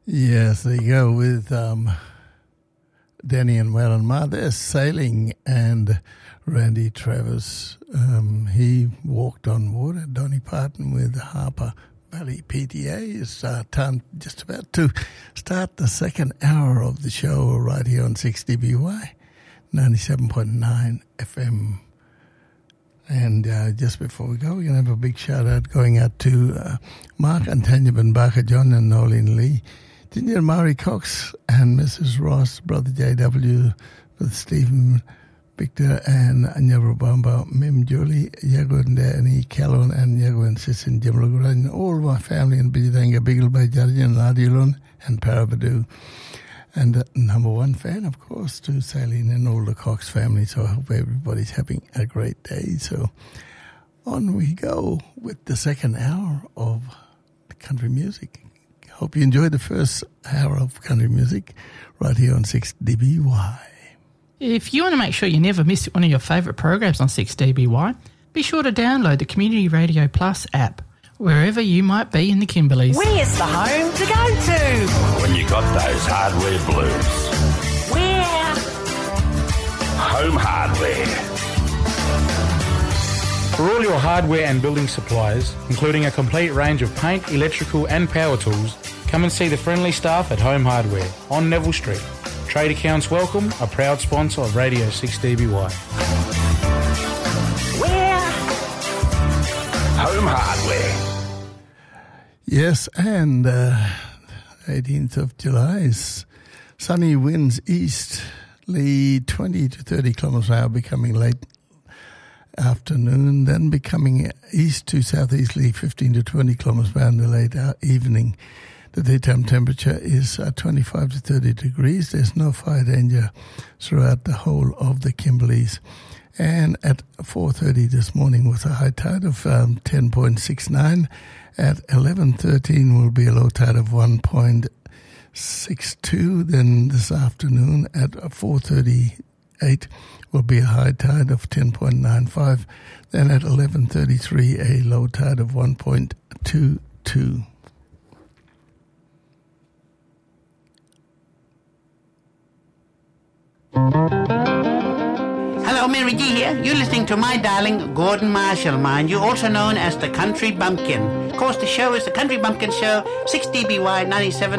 Yes, there you go with Danny and Waylon Ma. They're sailing, and Randy Travis, he walked on water. Donny Parton with Harper Valley PTA. It's time just about to start the second hour of the show right here on 6DBY, 97.9 FM. And just before we go, we're going to have a big shout-out going out to Mark and Tanya Benbaka, John and Nolene Lee, Ginger Murray Cox and Mrs. Ross, Brother JW, with Stephen, Victor and Nyabra Mim Julie, Yagun Danny, Calon and Yagun Sissin Jimluguran, all of my family in Bijanga, Biggle Bay, Jarjan, Ladilun and Parabadu. And number one fan, of course, to Saline and all the Cox family. So I hope everybody's having a great day. So on we go with the second hour of country music. Hope you enjoyed the first hour of country music right here on 6DBY. If you want to make sure you never miss one of your favourite programs on 6DBY, be sure to download the Community Radio Plus app, wherever you might be in the Kimberleys. Where's the home to go to? When you got those hardware blues. Where? Home Hardware. For all your hardware and building supplies, including a complete range of paint, electrical and power tools, come and see the friendly staff at Home Hardware on Neville Street. Trade accounts welcome, a proud sponsor of Radio 6DBY. Where? Home Hardware. Yes, and 18th of July is sunny winds easterly 20 to 30 kilometres an hour, becoming late afternoon, then becoming east to southeasterly 15 to 20 kilometres per hour in the late evening. The daytime temperature is 25 to 30 degrees. There's no fire danger throughout the whole of the Kimberleys. And at 4:30 this morning was a high tide of 10.69. At 11:13 will be a low tide of 1.62. Then this afternoon at 4:38 will be a high tide of 10.95. Then at 11:33 a low tide of 1.22. Hello, Mary G here. You're listening to my darling Gordon Marshall, mind you, also known as the Country Bumpkin. Of course, the show is the Country Bumpkin Show, 6DBY 97.9